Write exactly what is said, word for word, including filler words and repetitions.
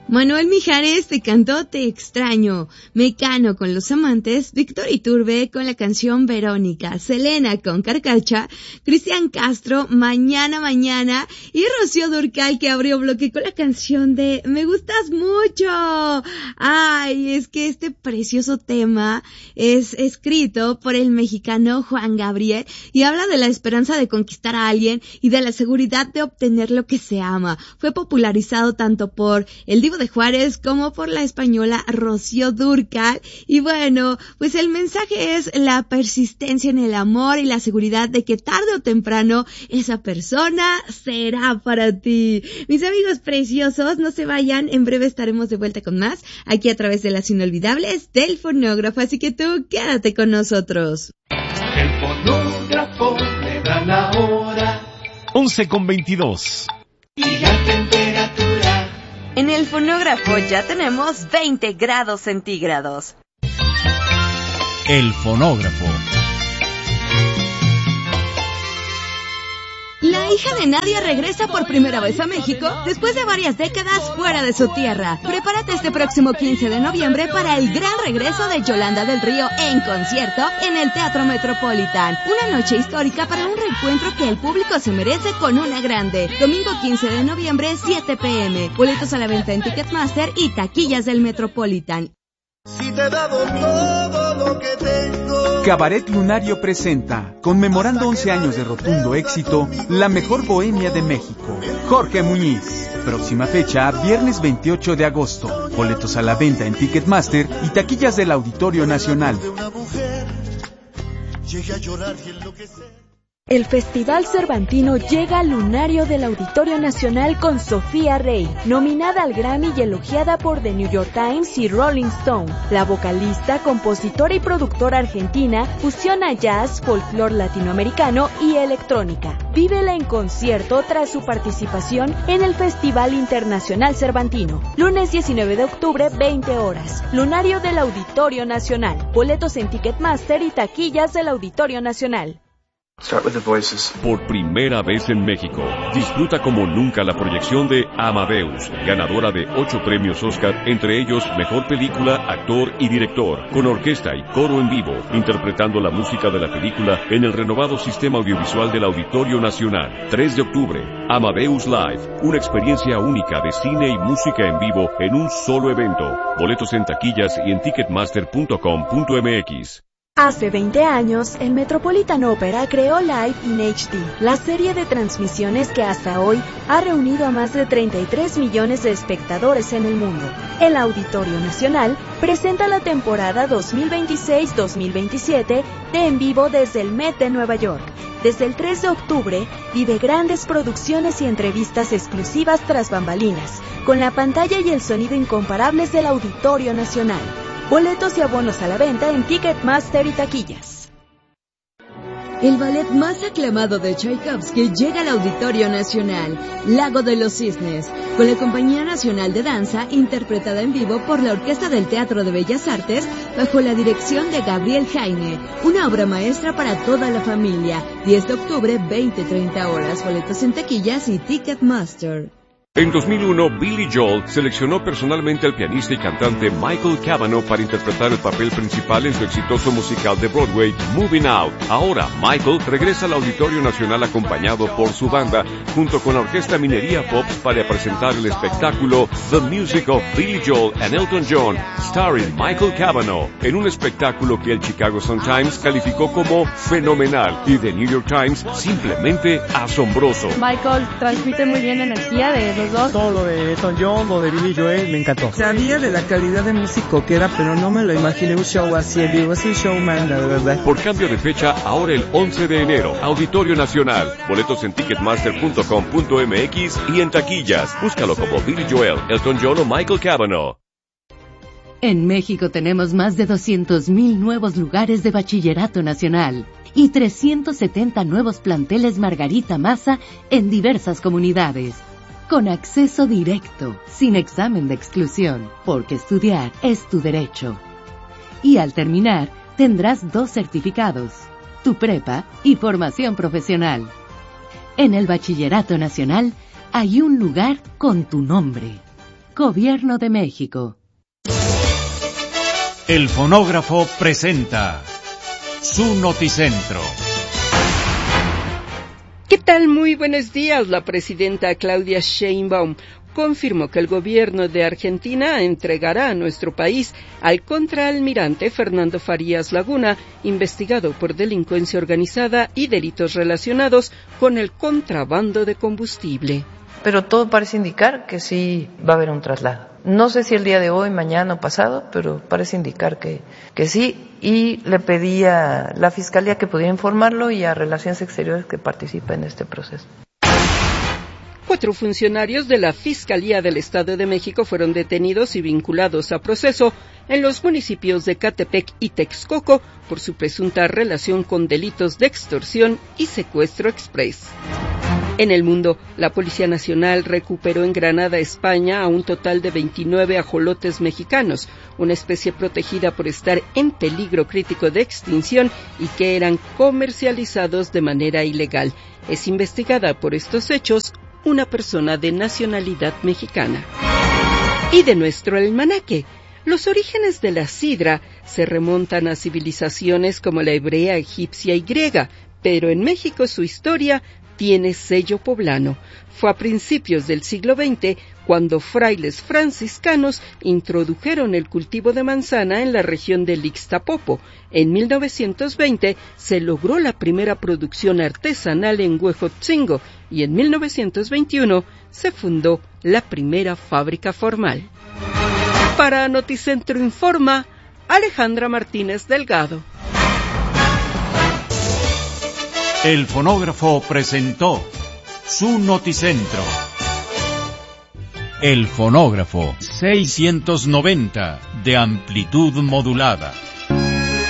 Manuel Mijares te cantó Te extraño, Mecano con Los Amantes, Víctor Iturbe con la canción Verónica, Selena con Carcacha, Cristian Castro, Mañana Mañana y Rocío Dúrcal que abrió bloque con la canción de Me Gustas Mucho. Ay, es que este precioso tema es escrito por el mexicano Juan Gabriel y habla de la esperanza de conquistar a alguien y de la seguridad de obtener lo que se ama. Fue popularizado tanto por el Divo de Juárez como por la española Rocío Dúrcal y bueno, pues el mensaje es la persistencia en el amor y la seguridad de que tarde o temprano esa persona será para ti. Mis amigos preciosos, no se vayan, en breve estaremos de vuelta con más aquí a través de las inolvidables del fonógrafo, así que tú quédate con nosotros. El fonógrafo le da la hora once con veintidós y la temperatura. En el fonógrafo ya tenemos veinte grados centígrados. El fonógrafo. La hija de Nadia regresa por primera vez a México después de varias décadas fuera de su tierra. Prepárate este próximo quince de noviembre para el gran regreso de Yolanda del Río en concierto en el Teatro Metropolitan. Una noche histórica para un reencuentro que el público se merece con una grande. Domingo quince de noviembre, siete pm. Boletos a la venta en Ticketmaster y taquillas del Metropolitan. Si te he dado todo lo que tengo. Cabaret Lunario presenta, conmemorando once años de rotundo éxito, la mejor bohemia de México. Jorge Muñiz. Próxima fecha, viernes veintiocho de agosto. Boletos a la venta en Ticketmaster y taquillas del Auditorio Nacional. El Festival Cervantino llega al lunario del Auditorio Nacional con Sofía Rey, nominada al Grammy y elogiada por The New York Times y Rolling Stone. La vocalista, compositora y productora argentina fusiona jazz, folclore latinoamericano y electrónica. Vívela en concierto tras su participación en el Festival Internacional Cervantino. Lunes diecinueve de octubre, veinte horas. Lunario del Auditorio Nacional. Boletos en Ticketmaster y taquillas del Auditorio Nacional. Por primera vez en México, disfruta como nunca la proyección de Amadeus, ganadora de ocho premios Oscar, entre ellos Mejor Película, Actor y Director, con orquesta y coro en vivo, interpretando la música de la película en el renovado sistema audiovisual del Auditorio Nacional. tres de octubre, Amadeus Live, una experiencia única de cine y música en vivo en un solo evento. Boletos en taquillas y en ticketmaster punto com punto m x. Hace veinte años, el Metropolitan Opera creó Live in H D, la serie de transmisiones que hasta hoy ha reunido a más de treinta y tres millones de espectadores en el mundo. El Auditorio Nacional presenta la temporada dos mil veintiséis dos mil veintisiete de En Vivo desde el Met de Nueva York. Desde el tres de octubre, vive grandes producciones y entrevistas exclusivas tras bambalinas, con la pantalla y el sonido incomparables del Auditorio Nacional. Boletos y abonos a la venta en Ticketmaster y taquillas. El ballet más aclamado de Tchaikovsky llega al Auditorio Nacional, Lago de los Cisnes, con la Compañía Nacional de Danza, interpretada en vivo por la Orquesta del Teatro de Bellas Artes, bajo la dirección de Gabriel Jaime, una obra maestra para toda la familia. diez de octubre, veinte treinta horas, boletos en taquillas y Ticketmaster. En dos mil uno, Billy Joel seleccionó personalmente al pianista y cantante Michael Cavanaugh para interpretar el papel principal en su exitoso musical de Broadway, Moving Out. Ahora, Michael regresa al Auditorio Nacional acompañado por su banda, junto con la Orquesta Minería Pops, para presentar el espectáculo The Music of Billy Joel and Elton John, starring Michael Cavanaugh, en un espectáculo que el Chicago Sun-Times calificó como fenomenal y The New York Times simplemente asombroso. Michael transmite muy bien energía de los dos. Todo lo de Elton John, lo de Billy Joel, me encantó. Sabía de la calidad de músico que era, pero no me lo imaginé un show así en vivo. Es un showman, la verdad. Por cambio de fecha, ahora el once de enero, Auditorio Nacional. Boletos en ticketmaster punto com punto m x y en taquillas. Búscalo como Billy Joel, Elton John o Michael Cavanaugh. En México tenemos más de doscientos mil nuevos lugares de bachillerato nacional y trescientos setenta nuevos planteles Margarita Maza en diversas comunidades. Con acceso directo, sin examen de exclusión, porque estudiar es tu derecho. Y al terminar, tendrás dos certificados, tu prepa y formación profesional. En el Bachillerato Nacional hay un lugar con tu nombre. Gobierno de México. El fonógrafo presenta su noticentro. ¿Qué tal? Muy buenos días. La presidenta Claudia Sheinbaum confirmó que el gobierno de Argentina entregará a nuestro país al contraalmirante Fernando Farías Laguna, investigado por delincuencia organizada y delitos relacionados con el contrabando de combustible. Pero todo parece indicar que sí va a haber un traslado. No sé si el día de hoy, mañana o pasado, pero parece indicar que, que sí. Y le pedí a la Fiscalía que pudiera informarlo y a Relaciones Exteriores que participe en este proceso. Cuatro funcionarios de la Fiscalía del Estado de México fueron detenidos y vinculados a proceso en los municipios de Catepec y Texcoco por su presunta relación con delitos de extorsión y secuestro express. En el mundo, la Policía Nacional recuperó en Granada, España, a un total de veintinueve ajolotes mexicanos, una especie protegida por estar en peligro crítico de extinción y que eran comercializados de manera ilegal. Es investigada por estos hechos una persona de nacionalidad mexicana. Y de nuestro almanaque, los orígenes de la sidra se remontan a civilizaciones como la hebrea, egipcia y griega, pero en México su historia tiene sello poblano. Fue a principios del siglo veinte cuando frailes franciscanos introdujeron el cultivo de manzana en la región del Ixtapopo. En mil novecientos veinte se logró la primera producción artesanal en Huejotzingo y en mil novecientos veintiuno se fundó la primera fábrica formal. Para Noticentro Informa, Alejandra Martínez Delgado. El fonógrafo presentó su noticentro. El fonógrafo seiscientos noventa de amplitud modulada.